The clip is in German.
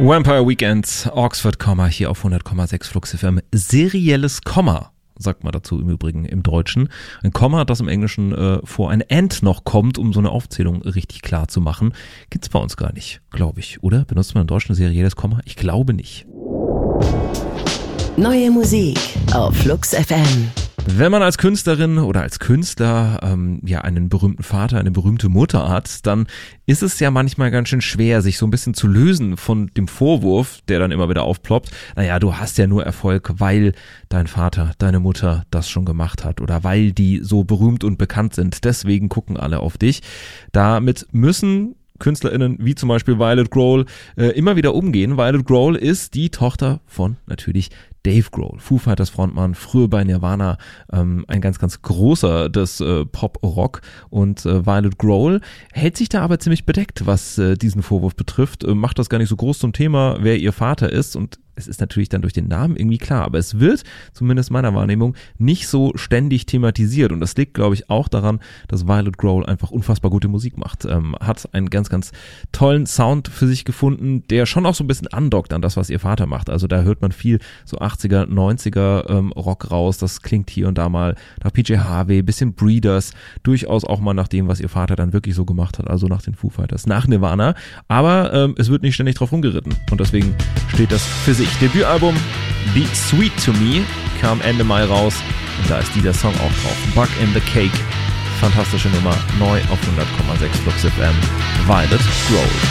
Vampire Weekend, Oxford Komma, hier auf 100,6 Flux FM. Serielles Komma, sagt man dazu im Übrigen im Deutschen. Ein Komma, das im Englischen vor ein And noch kommt, um so eine Aufzählung richtig klar zu machen. Gibt's bei uns gar nicht, glaube ich, oder? Benutzt man im Deutschen ein serielles Komma? Ich glaube nicht. Neue Musik auf Flux FM. Wenn man als Künstlerin oder als Künstler einen berühmten Vater, eine berühmte Mutter hat, dann ist es ja manchmal ganz schön schwer, sich so ein bisschen zu lösen von dem Vorwurf, der dann immer wieder aufploppt. Naja, du hast ja nur Erfolg, weil dein Vater, deine Mutter das schon gemacht hat oder weil die so berühmt und bekannt sind. Deswegen gucken alle auf dich. Damit müssen KünstlerInnen wie zum Beispiel Violet Grohl immer wieder umgehen. Violet Grohl ist die Tochter von natürlich Dave Grohl, Foo Fighters Frontmann, früher bei Nirvana, ein ganz, ganz großer des Pop-Rock, und Violet Grohl hält sich da aber ziemlich bedeckt, was diesen Vorwurf betrifft, macht das gar nicht so groß zum Thema, wer ihr Vater ist, und es ist natürlich dann durch den Namen irgendwie klar, aber es wird, zumindest meiner Wahrnehmung, nicht so ständig thematisiert, und das liegt, glaube ich, auch daran, dass Violet Grohl einfach unfassbar gute Musik macht, hat einen ganz, ganz tollen Sound für sich gefunden, der schon auch so ein bisschen andockt an das, was ihr Vater macht, also da hört man viel so 80er, 90er Rock raus, das klingt hier und da mal nach PJ Harvey, bisschen Breeders, durchaus auch mal nach dem, was ihr Vater dann wirklich so gemacht hat, also nach den Foo Fighters, nach Nirvana, aber es wird nicht ständig drauf rumgeritten, und deswegen steht das für sich. Debütalbum Be Sweet to Me kam Ende Mai raus, und da ist dieser Song auch drauf. Bug in the Cake, fantastische Nummer, neu auf 100,6 Flux FM, Violet Grohl.